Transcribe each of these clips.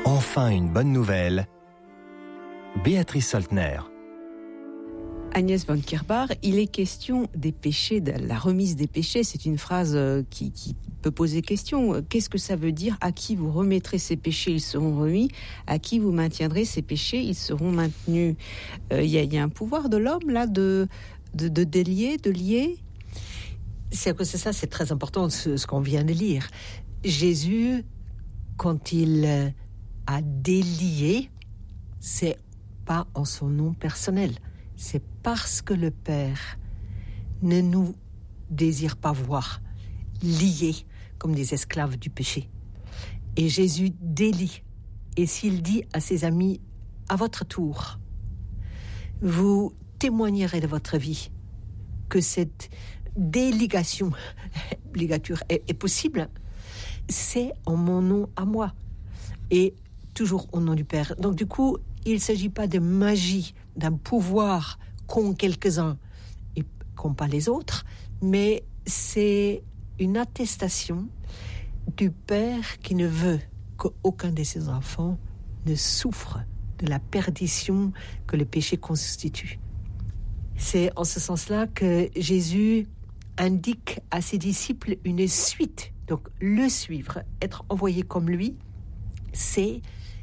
Enfin une bonne nouvelle. Béatrice Soltner. Agnès von Kirchbach, il est question des péchés, de la remise des péchés. C'est une phrase qui peut poser question. Qu'est-ce que ça veut dire? À qui vous remettrez ces péchés, ils seront remis. À qui vous maintiendrez ces péchés, ils seront maintenus. Il y a un pouvoir de l'homme là de délier, de lier. C'est à cause de ça, c'est très important ce qu'on vient de lire. Jésus, quand il a délié, c'est pas en son nom personnel. C'est parce que le Père ne nous désire pas voir liés comme des esclaves du péché. Et Jésus délie. Et s'il dit à ses amis, à votre tour, vous témoignerez de votre vie que cette déligation, ligature est possible, c'est en mon nom à moi. Et toujours au nom du Père. Donc du coup, il ne s'agit pas de magie, d'un pouvoir qu'ont quelques-uns et qu'ont pas les autres, mais c'est une attestation du Père qui ne veut qu'aucun de ses enfants ne souffre de la perdition que le péché constitue. C'est en ce sens-là que Jésus indique à ses disciples une suite. Donc le suivre, être envoyé comme lui, c'est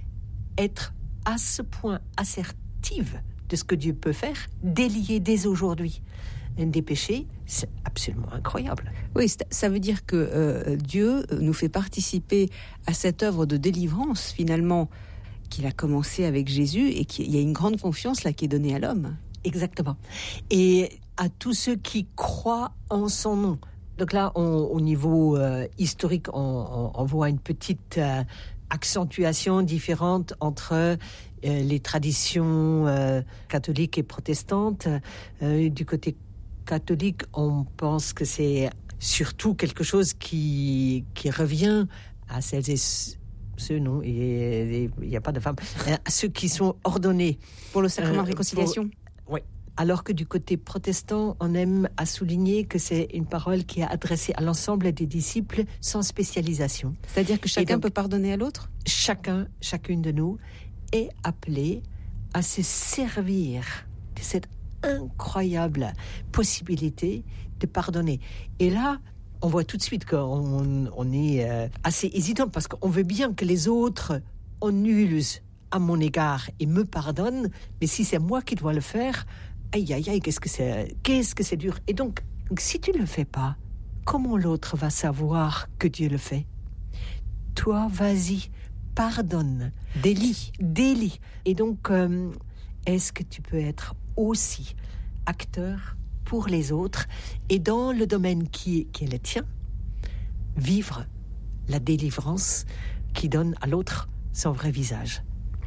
être à ce point assertive de ce que Dieu peut faire, délier dès aujourd'hui des péchés, c'est absolument incroyable. Oui, ça veut dire que Dieu nous fait participer à cette œuvre de délivrance, finalement, qu'il a commencé avec Jésus, et qu'il y a une grande confiance là qui est donnée à l'homme. Exactement. Et à tous ceux qui croient en son nom. Donc là, au niveau historique, on voit une petite accentuation différente entre les traditions catholiques et protestantes. Du côté catholique, on pense que c'est surtout quelque chose qui revient à celles et ceux, non, il n'y a pas de femmes, à ceux qui sont ordonnés. Pour le sacrement de réconciliation. Oui. Alors que du côté protestant, on aime à souligner que c'est une parole qui est adressée à l'ensemble des disciples sans spécialisation. C'est-à-dire que chacun peut pardonner à l'autre ? Chacune de nous est appelée à se servir de cette incroyable possibilité de pardonner. Et là, on voit tout de suite qu'on est assez hésitant parce qu'on veut bien que les autres use à mon égard et me pardonnent, mais si c'est moi qui dois le faire, aïe aïe aïe, qu'est-ce que c'est dur. Et donc, si tu ne le fais pas, comment l'autre va savoir que Dieu le fait? Toi, vas-y, pardonne, délie. Et donc, est-ce que tu peux être aussi acteur pour les autres et dans le domaine qui est le tien, vivre la délivrance qui donne à l'autre son vrai visage?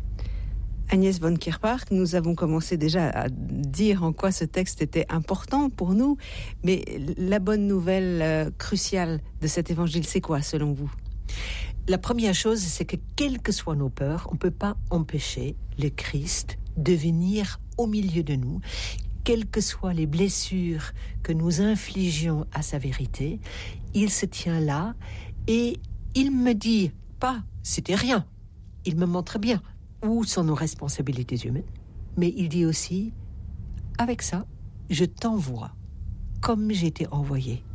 Agnès von Kirchbach, nous avons commencé déjà à dire en quoi ce texte était important pour nous, mais la bonne nouvelle cruciale de cet évangile, c'est quoi selon vous? La première chose, c'est que quelles que soient nos peurs, on ne peut pas empêcher le Christ de venir au milieu de nous. Quelles que soient les blessures que nous infligions à sa vérité, il se tient là et il me dit pas c'était rien, il me montre bien où sont nos responsabilités humaines, mais il dit aussi avec ça, je t'envoie comme j'ai été envoyé.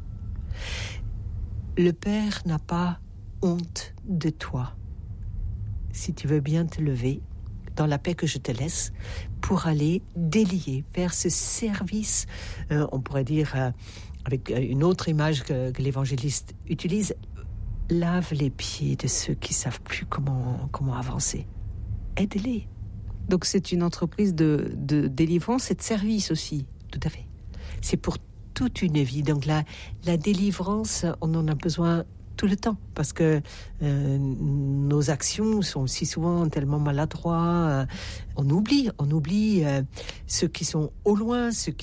Le Père n'a pas honte de toi. Si tu veux bien te lever dans la paix que je te laisse pour aller délier, faire ce service, on pourrait dire avec une autre image que l'évangéliste utilise, lave les pieds de ceux qui savent plus comment avancer. Aide-les. Donc c'est une entreprise de délivrance et de service aussi. Tout à fait. C'est pour toute une vie. Donc la délivrance, on en a besoin tout le temps, parce que nos actions sont si souvent tellement maladroits, on oublie ceux qui sont au loin, ceux